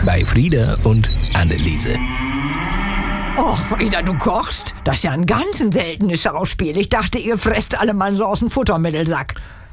bei Frieda und Anneliese. Och, Frieda, du kochst? Das ist ja ein ganz seltenes Schauspiel. Ich dachte, ihr fresst alle mal so aus dem Futtermittelsack.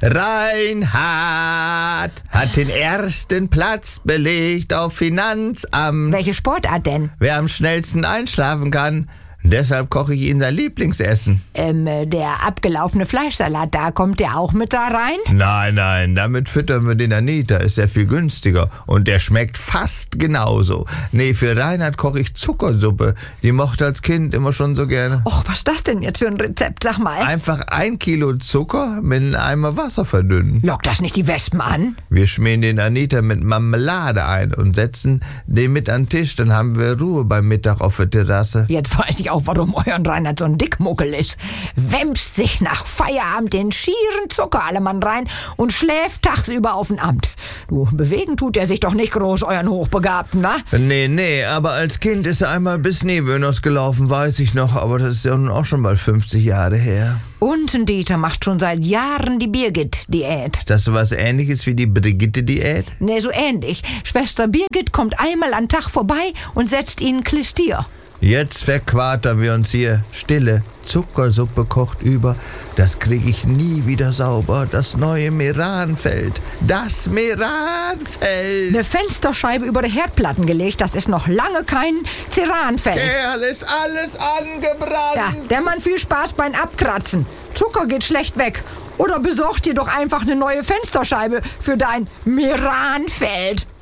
Reinhard hat den ersten Platz belegt auf Finanzamt. Welche Sportart denn? Wer am schnellsten einschlafen kann. Deshalb koche ich Ihnen sein Lieblingsessen. Der abgelaufene Fleischsalat, da kommt der auch mit da rein? Nein, damit füttern wir den Anita, ist ja viel günstiger. Und der schmeckt fast genauso. Nee, für Reinhard koche ich Zuckersuppe. Die mochte als Kind immer schon so gerne. Och, was ist das denn jetzt für ein Rezept, sag mal? Einfach 1 Kilo Zucker mit einem Eimer Wasser verdünnen. Lockt das nicht die Wespen an? Wir schmieren den Anita mit Marmelade ein und setzen den mit an den Tisch. Dann haben wir Ruhe beim Mittag auf der Terrasse. Jetzt weiß ich auch, warum euren Reinhard so ein Dickmuckel ist. Wemst sich nach Feierabend den schieren Zuckerallemann rein und schläft tagsüber auf dem Amt. Du, bewegen tut er sich doch nicht groß, euren Hochbegabten, wa? Nee, aber als Kind ist er einmal bis Nevönos gelaufen, weiß ich noch. Aber das ist ja nun auch schon mal 50 Jahre her. Und ein Dieter macht schon seit Jahren die Birgit-Diät. Ist das so was Ähnliches wie die Brigitte-Diät? Nee, so ähnlich. Schwester Birgit kommt einmal am Tag vorbei und setzt ihnen Klistier. Jetzt verquartern wir uns hier. Stille. Zuckersuppe kocht über. Das kriege ich nie wieder sauber. Das neue Meranfeld. Das Meranfeld. Eine Fensterscheibe über die Herdplatten gelegt, das ist noch lange kein Ceranfeld. Kerl, ist alles angebrannt. Ja, der Mann viel Spaß beim Abkratzen. Zucker geht schlecht weg. Oder besorg dir doch einfach eine neue Fensterscheibe für dein Meranfeld.